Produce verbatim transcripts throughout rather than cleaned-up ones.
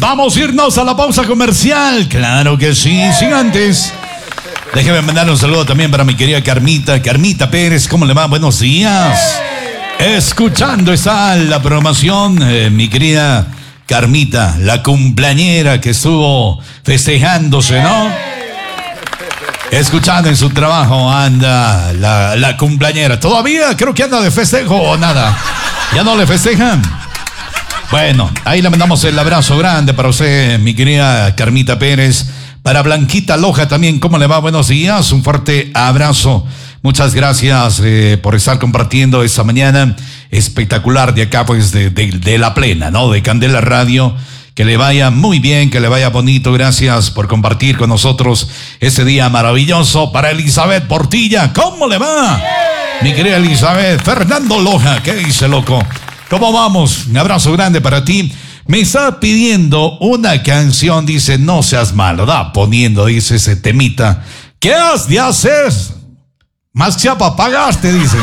Vamos a irnos a la pausa comercial. Claro que sí, sin antes. Déjeme mandar un saludo también para mi querida Carmita. Carmita Pérez, ¿cómo le va? Buenos días. Escuchando está la programación, eh, mi querida Carmita, la cumpleañera que estuvo festejándose, ¿no? Escuchando en su trabajo anda la, la cumpleañera. Todavía creo que anda de festejo o nada. ¿Ya no le festejan? Bueno, ahí le mandamos el abrazo grande para usted, mi querida Carmita Pérez. Para Blanquita Loja también, ¿cómo le va? Buenos días, un fuerte abrazo. Muchas gracias eh, por estar compartiendo esta mañana espectacular de acá, pues de, de, de La Plena, ¿no? De Candela Radio. Que le vaya muy bien, que le vaya bonito. Gracias por compartir con nosotros este día maravilloso. Para Elizabeth Portilla, ¿cómo le va? Mi querida Elizabeth. Fernando Loja, ¿qué dice, loco? ¿Cómo vamos? Un abrazo grande para ti. Me está pidiendo una canción, dice, no seas malo, da poniendo, dice ese temita. ¿Qué has de hacer? Más chapa pagaste, dice.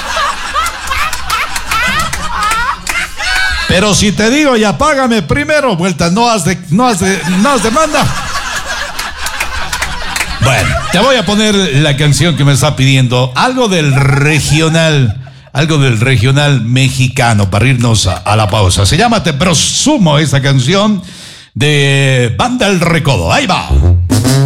Pero si te digo, ya págame primero, vuelta, no has de, no has de, no has demanda. Bueno, te voy a poner la canción que me está pidiendo, algo del regional. Algo del regional mexicano para irnos a, a la pausa. Se llama Te Presumo, esa canción de Banda El Recodo. Ahí va.